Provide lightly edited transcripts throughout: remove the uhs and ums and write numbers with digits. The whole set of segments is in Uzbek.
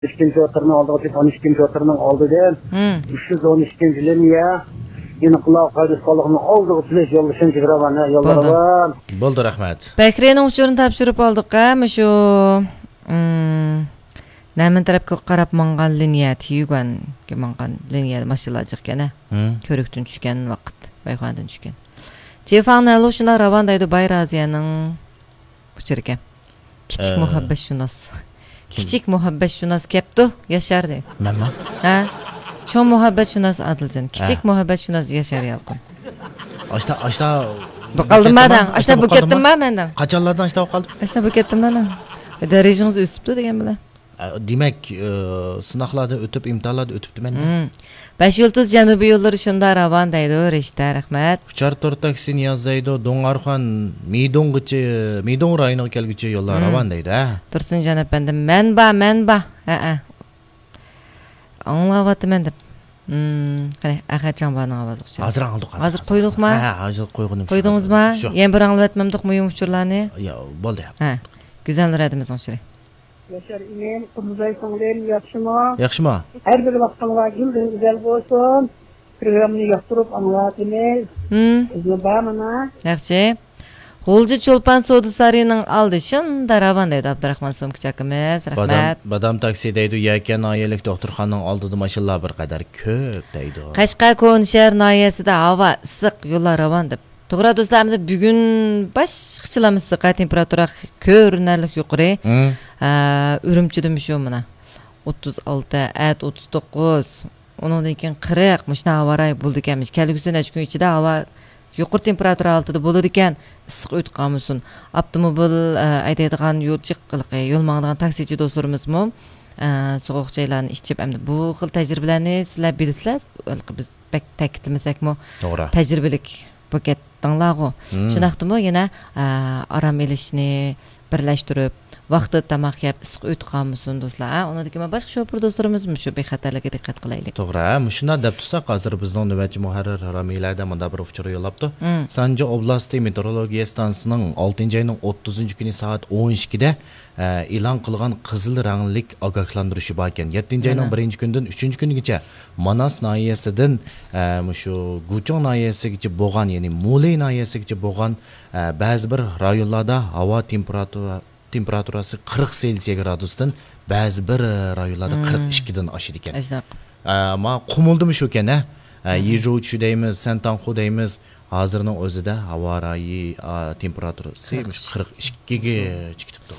İkinci oturma aldığı için 12. oturmanın aldığı 312. liniye yine kulak kaydı sağlığını aldığı için yollaşın çıkıravan yollara. Buldu rahmet. Bekre'nin uçurunu tapşırıp aldık ama şu Nəmin tərəfə qarab manğan liniya tiyugan ki manğan liniya maşılacaq gene. Körükdün düşkən vaxt, bayğandın düşkən. Telefonla loşuna ravandaydı Bayraziyanın uçurken. Kiçik muhabbet şunas. Kiçik muhabbet şunas keptu yaşardı. Məmma? Ha? Çoğ muhabbet şunas adılcan. Kiçik muhabbet şunas yaşar yalqın. Aşta Bakaldım madan. Aşta bukettim ma menden. Qaçanlardan aşta qaldı? Aşta bukettim madan. Dereceniz üstüptü degen bilen. Demek sınaqlarda ötüp imtihanlarda ötüptü mende. 5 yıldız Janubiy yolları şunda ravandaydı rishta rahmat. Uchar to'rt taksi yazdaydı Dongarxon Meydon rayoniga kelguchi yo'llar ravandaydı ha. Tursun jan efendim men ba. Anlavatım deb. Qani axatjan bana avazıqcha. Hazır aldık. Hazır qo'ydik ma? Ha, hazır qo'yğunum. Qo'ydingizmi? Yen bir anglatmamdiq muyum uçurlarni? Ya, bo'ldi. Ha. Güzel radimiz uçuru. Yaşar inen, kızay sonlayın yaxşıma. Yaxşıma? Her bir vaxtınıza güzel olsun. Programını yaptırıp anlatınız. Üzme bağımına. Yaxşı. Gulji Çolpan Soda Sarayının aldışın daravandaydı Abdurrahman Somkichakimiz. Rahmat. Badam taksideydi yakan ayalik doktorxonaning oldida mashallah bir qadar ko'p deydi. Qashqa Konshar noyasida havo issiq yo'llar ravandib. To'g'ri do'stlarimiz bugun boshqachalarimiz temperatura ko'rinarli yuqori. Ürümçidim şu mana 36, 39, ondan keyin 40 muşna havaray bo'ldi ekanmiz. Kelgusi necha kun ichida havo yuqori temperatura altida bo'ladi ekan, issiq o'tqanmisin. Avtomobil aytadigan yo'lchi qilqi, yo'l mangdigan taksichi do'stlarimizmi so'g'uq joylarni ichib hamda bu xil tajribalarni sizlar bilasizlar. Biz ta'kidlamasakmi? To'g'ri. Tajribalik paket tanlag'u. Shunaqdimi yana aram elishni birlashtirib vaqtda tamaq yeb issiq o'tqanmisin do'stlar. Undan boshqa shopir do'stlarimizmi shu bexatarlikka diqqat qilaylik. To'g'ri, shunday deb tursak, hozir bizning navbatchi muharrir Ramiylarda menda bir uchur yo'llabdi. Sanji oblasti meteorologiya stansiyasining 6-oyning 30-kuni soat 12da e'lon qilgan qizil ranglik ogohlantirishi bor ekan. 7-oyning 1-kundan 3-kungacha Manas noyasidan shu Guchong noyasigacha bo'lgan, ya'ni Muley noyasigacha bo'lgan ba'zi bir rayonlarda havo temperaturasi 40 Selsiya gradusdan ba'zi bir rayonlarda 42 dan oshadi ekan. Ama qumuldim shu ekan, Yiruvchi deymiz, Santanxu deymiz. Hozirning o'zida havo rayi temperaturasi 42 ga chiqibdi.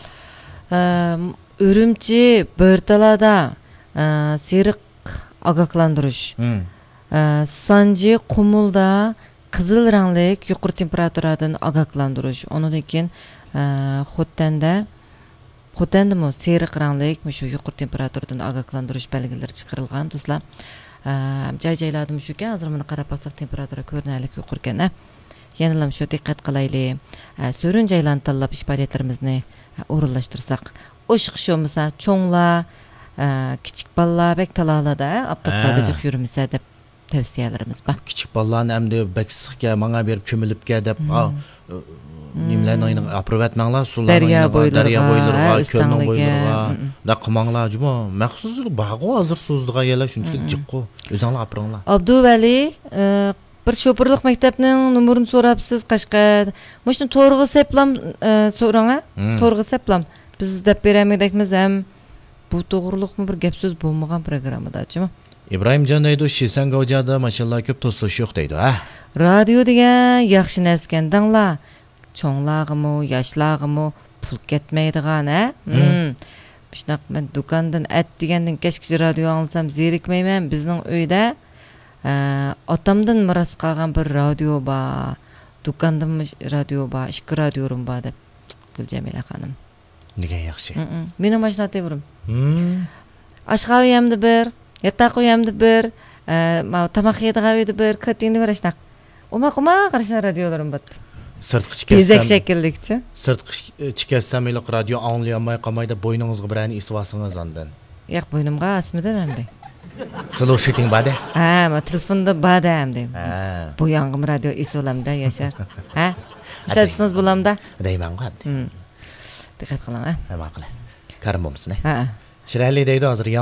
Ürümçi Börtalada seriq ogohlantirish. Sanji Qumulda qizil ranglik yuqori temperaturadan ogohlantirish. Ondan keyin Xotandimi seriq ranglik shu yuqori temperaturadan ogohlantirish belgilari chiqarilgan do'stlar. Joy-joylarda shu ekan, hozir buni qarab olsak temperatura ko'rinarli yuqori ekan. Yana ham shu diqqat qilaylik. So'rin joylarni tanlab ish faoliyatlarimizni o'rinlashtirsak, o'shiq shu misol cho'nglar, kichik bolalar bek talolada aptaqadijiq yurmasa deb tavsiyalarimiz bor. Kichik bolalarni hamda beksiqga menga berib cho'milibga deb nimlarni o'yning aprovatmanglar sularni daryo bo'ylariga, ko'lning bo'ylariga da qilmanglar juma maxsus bag'o hozir so'zdiga yela shunchalik jiqqu o'zinglar apringlar. Abduvali bir shopirlik maktabining nomerini so'rabsiz Qashqar. Mushni to'g'ri seplam so'rang, to'g'ri seplam. Biz deb beramidikmiz ham bu to'g'riliqmi bir gap so'z bo'lmagan programmadachi. İbrahimjon deydi, Shesanga o'jada mashallah ko'p do'stlar yo'q deydi, ha. Radio degan yaxshi narsa danglar. Cho'nglag'imi, yoshlag'imi pul ketmaydigan, ha? Shunaqa men do'kondan at degandan kechki radio olsam zerikmayman. Bizning uyda otamdan miros qolgan bir radio bor. Do'kondan radio bor, ishki radiorim bor deb Guljamila xonim. Nega yaxshi? Meni mashina tebrim. Ashxaviyamda bir, yataqo'yamda bir, tamaq yedigan bir, katini bir ashnaq. Oma qarashlar radiolarim bor. Sirtqi chikassam. Bezak shakllikchi. Sirtqi chikassam iliq radio anglayolmay qolmaydi, bo'yningizga birani isvasingiz ondan. Yo'q, bo'ynimga asmida menda. Slow shooting bada? Ha, men telefonda bada hamda. Bu yang'im radio isvolamda yashar. Ha? Ishlatsiniz bo'lamda? Deyman qadi. Diqqat qiling, ha. Nima qilay? Karim bo'lsin, ha. Shirali deydi hozir